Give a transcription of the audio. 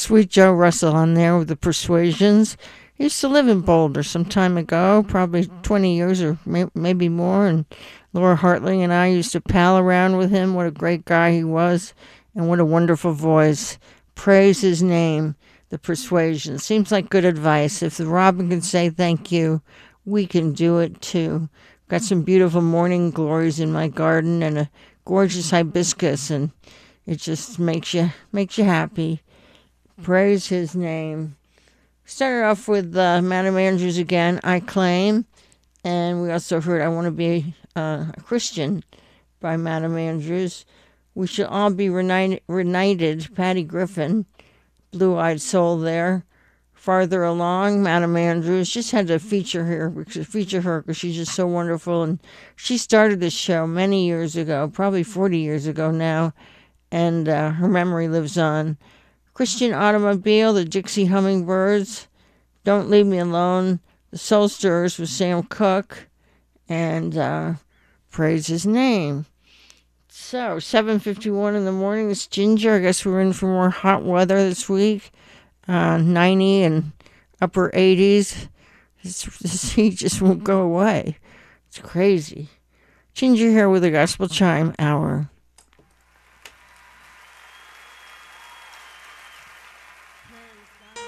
Sweet Joe Russell on there with the Persuasions. He used to live in Boulder some time ago, probably 20 years or maybe more. And Laura Hartley and I used to pal around with him. What a great guy he was, and what a wonderful voice. Praise his name, the Persuasions. Seems like good advice. If the robin can say thank you, we can do it too. Got some beautiful morning glories in my garden and a gorgeous hibiscus, and it just makes you happy. Praise his name. Started off with Madam Andrews again, I Claim. And we also heard I Want to Be a Christian by Madam Andrews. We Shall All Be Reunited, Patty Griffin, Blue Eyed Soul there. Farther along, Madam Andrews. Just had to feature her because she's just so wonderful. And she started this show many years ago, probably 40 years ago now. And her memory lives on. Christian Automobile, the Dixie Hummingbirds, Don't Leave Me Alone, the Soul Stirrers with Sam Cooke, and Praise His Name. So, 7:51 in the morning, it's Ginger. I guess we're in for more hot weather this week. 90 and upper 80s. This heat just won't go away. It's crazy. Ginger here with the Gospel Chime Hour.